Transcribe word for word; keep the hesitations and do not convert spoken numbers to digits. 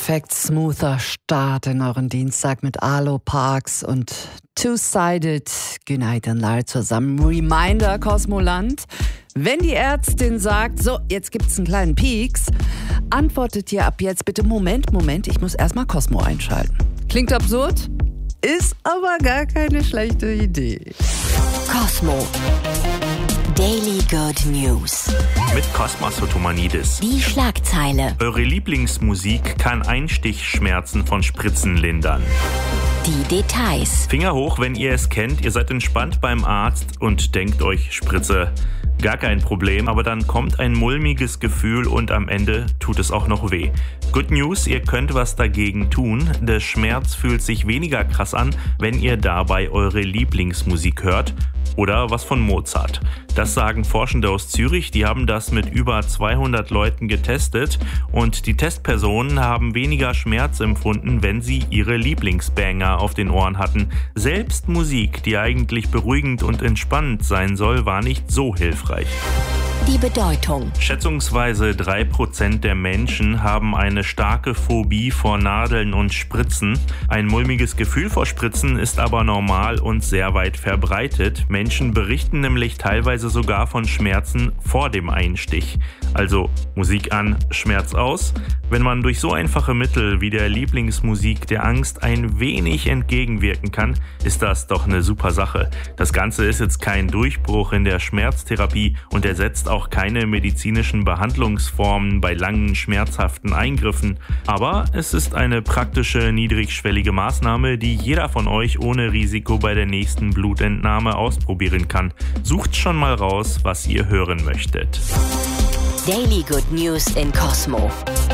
perfekt smoother Start in euren Dienstag mit Arlo Parks und Two-Sided. Günaydin Lar zusammen. Reminder, Kosmoland. Wenn die Ärztin sagt, so, jetzt gibt's einen kleinen Pieks, antwortet ihr ab jetzt bitte, Moment, Moment, ich muss erstmal Cosmo einschalten. Klingt absurd, ist aber gar keine schlechte Idee. Cosmo. Daily Good News. Mit Kosmas Otomanidis. Die Schlagzeile. Eure Lieblingsmusik kann Einstichschmerzen von Spritzen lindern. Die Details. Finger hoch, wenn ihr es kennt. Ihr seid entspannt beim Arzt und denkt euch, Spritze, gar kein Problem. Aber dann kommt ein mulmiges Gefühl und am Ende tut es auch noch weh. Good News, ihr könnt was dagegen tun. Der Schmerz fühlt sich weniger krass an, wenn ihr dabei eure Lieblingsmusik hört. Oder was von Mozart. Das sagen Forschende aus Zürich, die haben das mit über zweihundert Leuten getestet und die Testpersonen haben weniger Schmerz empfunden, wenn sie ihre Lieblingsbanger auf den Ohren hatten. Selbst Musik, die eigentlich beruhigend und entspannend sein soll, war nicht so hilfreich. Die Bedeutung. Schätzungsweise drei Prozent der Menschen haben eine starke Phobie vor Nadeln und Spritzen. Ein mulmiges Gefühl vor Spritzen ist aber normal und sehr weit verbreitet. Menschen berichten nämlich teilweise sogar von Schmerzen vor dem Einstich. Also Musik an, Schmerz aus. Wenn man durch so einfache Mittel wie der Lieblingsmusik der Angst ein wenig entgegenwirken kann, ist das doch eine super Sache. Das Ganze ist jetzt kein Durchbruch in der Schmerztherapie und ersetzt auch keine medizinischen Behandlungsformen bei langen, schmerzhaften Eingriffen. Aber es ist eine praktische, niedrigschwellige Maßnahme, die jeder von euch ohne Risiko bei der nächsten Blutentnahme ausprobieren kann. Sucht schon mal raus, was ihr hören möchtet. Daily Good News in Cosmo.